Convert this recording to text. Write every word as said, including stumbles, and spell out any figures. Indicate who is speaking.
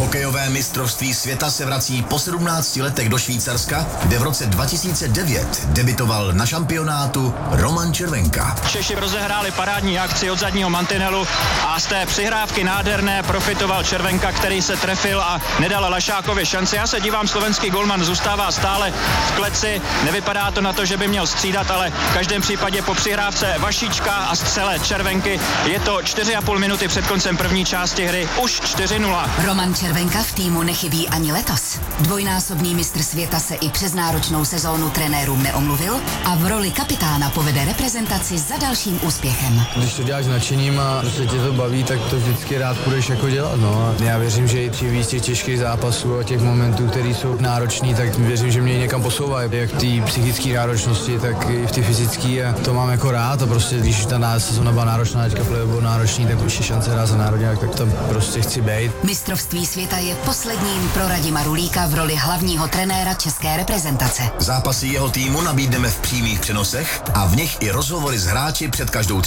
Speaker 1: Hokejové mistrovství světa se vrací po sedmnácti letech do Švýcarska, kde v roce dva tisíce devět debitoval na šampionátu Roman Červenka.
Speaker 2: Češi rozehráli parádní akci od zadního mantinelu a z té přihrávky nádherné profitoval Červenka, který se trefil a nedal Lašákovi šanci. Já se dívám, slovenský golman zůstává stále v kleci, nevypadá to na to, že by měl střídat, ale v každém případě po přihrávce Vašíčka a střele Červenky je to čtyři a půl minuty před koncem první části hry už čtyři nula.
Speaker 3: Roman Červenka v týmu nechybí ani letos. Dvojnásobný mistr světa se i přes náročnou sezónu trenérům neomluvil a v roli kapitána povede reprezentaci za dalším úspěchem.
Speaker 4: Když to děláš nadšením a prostě tě to baví, tak to vždycky rád půjdeš jako dělat. No. Já věřím, že i při víc těch těžkých zápasů a těch momentů, které jsou náročný, tak věřím, že mě někam posouvají. Jak v té psychické náročnosti, tak i v té fyzické. A to mám jako rád a prostě když ta sezóna byla náročná, teďka bylo náročný, tak už je šance hrát za národňák, tak tam prostě chci být.
Speaker 3: Mistrovství světa je posledním pro Radima Rulíka v roli hlavního trenéra české reprezentace.
Speaker 1: Zápasy jeho týmu nabídneme v přímých přenosech a v nich i rozhovory s hráči před každou